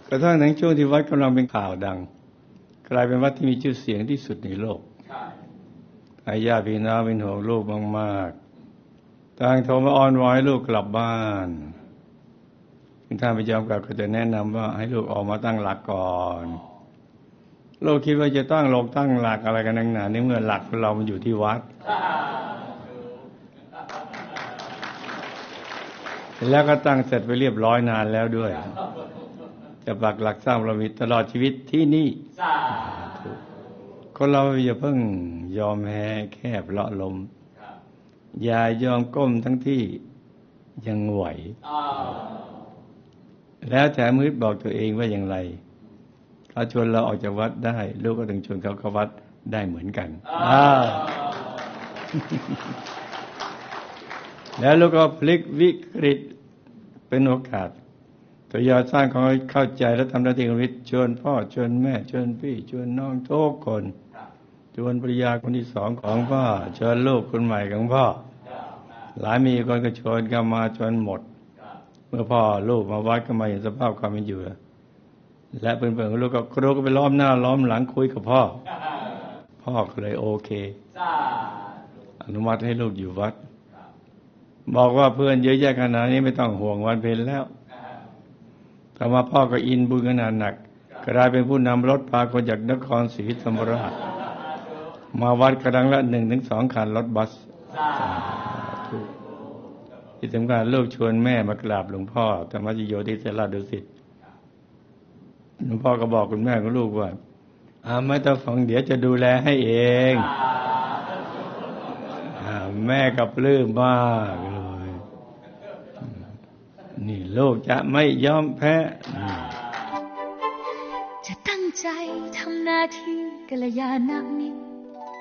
กระทั่งในช่วงที่วัดกำลังเป็นข่าวดังกลายเป็นวัดที่มีชื่อเสียงที่สุดในโลกญาติพี่น้องเป็นห่วงลูกมากๆต่างโทรมาอ้อนวอนให้ลูกกลับบ้านถ้าไม่ยอมกลับก็จะแนะนำว่าให้ลูกออกมาตั้งหลักก่อนลูกคิดว่าจะตั้งหลักอะไรกันนักหนาในเมื่อหลักของเรามันอยู่ที่วัดแล้วก็ตั้งเสร็จไปเรียบร้อยนานแล้วด้วยจะปักหลักสร้างบารมีตลอดชีวิตที่นี่คนเราอย่าเพิ่งยอมแพ้แคบเลาะลมอย่ายอมก้มทั้งที่ยังไหวแล้วแต่มืดบอกตัวเองว่าอย่างไรเขาชวนเราออกจากวัดได้ลูกก็ต้องชวนเขาเข้าวัดได้เหมือนกันแล้วลูกก็พลิกวิกฤตเป็นโอกาสตัวยอดสร้างของเข้าใจและทำหน้าที่ของวิทย์ชวนพ่อชวนแม่ชวนพี่ชวนน้องทุกคนชวนภรรยาคนที่สองของพ่อชวนลูกคนใหม่ของพ่อหลายมีคนก็ชวนกันมาชวนหมดเมื่อพ่อลูกมาวัดก็มาเห็นสภาพความเป็นอยู่และเพื่อนๆของลูกก็ครูก็ไปล้อมหน้าล้อมหลังคุยกับพ่อก็เลยโอเคอนุมัติให้ลูกอยู่วัดบอกว่าเพื่อนเยอะแยะขนาดนี้ไม่ต้องห่วงวันเพ็ญแล้วต่อมาพ่อก็อินบุญขนาดหนักกลายเป็นผู้นำรถพาคนจากนครศรีธรรมราชมาวัดครั้งละ 1-2 คันรถบัสที่สำคัญลูกชวนแม่มากราบหลวงพ่อธรรมชโยที่เสราดุสิตหลวงพ่อก็บอกคุณแม่ของลูกว่าไม่ต้องฟังเดี๋ยวจะดูแลให้เองแม่ก็ปลื้มมากเลยนี่ลูกจะไม่ยอมแพ้จะตั้งใจทำหน้าที่กัลยาณมิตร